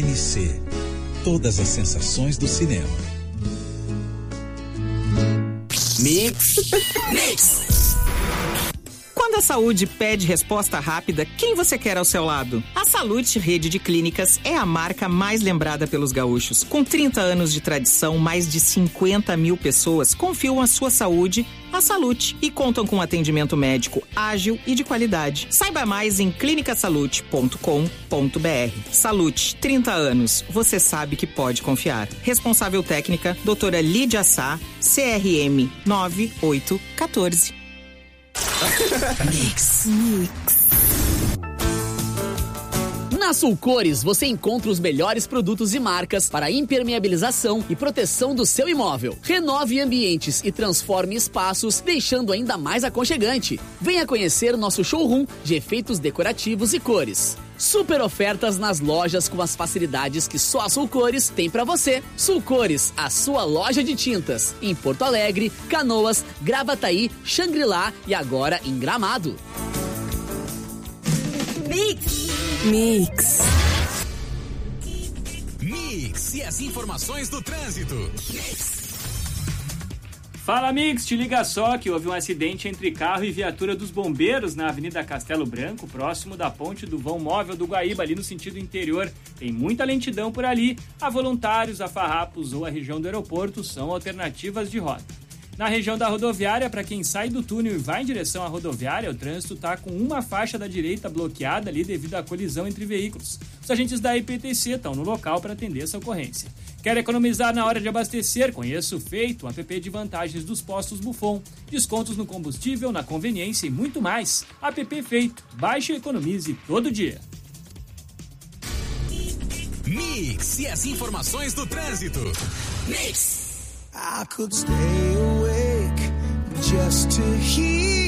NC. Todas as sensações do cinema. Mix. Mix. Quando a saúde pede resposta rápida, quem você quer ao seu lado? A Salute Rede de Clínicas é a marca mais lembrada pelos gaúchos. Com 30 anos de tradição, mais de 50 mil pessoas confiam a sua saúde à Salute e contam com atendimento médico ágil e de qualidade. Saiba mais em clinicasalute.com.br. Salute, 30 anos. Você sabe que pode confiar. Responsável técnica, doutora Lídia Sá, CRM 9814. Mix. Na Sulcores você encontra os melhores produtos e marcas para impermeabilização e proteção do seu imóvel. Renove ambientes e transforme espaços, deixando ainda mais aconchegante. Venha conhecer nosso showroom de efeitos decorativos e cores. Super ofertas nas lojas com as facilidades que só a Sulcores tem pra você. Sulcores, a sua loja de tintas. Em Porto Alegre, Canoas, Gravataí, Xangri-Lá e agora em Gramado. Mix. Mix e as informações do trânsito. Fala, Mix, te liga só que houve um acidente entre carro e viatura dos bombeiros na Avenida Castelo Branco, próximo da ponte do vão móvel do Guaíba, ali no sentido interior. Tem muita lentidão por ali. A Voluntários, a Farrapos ou a região do aeroporto são alternativas de rota. Na região da rodoviária, para quem sai do túnel e vai em direção à rodoviária, o trânsito está com uma faixa da direita bloqueada ali devido à colisão entre veículos. Os agentes da IPTC estão no local para atender essa ocorrência. Quer economizar na hora de abastecer? Conheça o Feito, app de vantagens dos postos Buffon. Descontos no combustível, na conveniência e muito mais. App Feito. Baixe e economize todo dia. Mix e as informações do trânsito. Mix. I could stay awake just to hear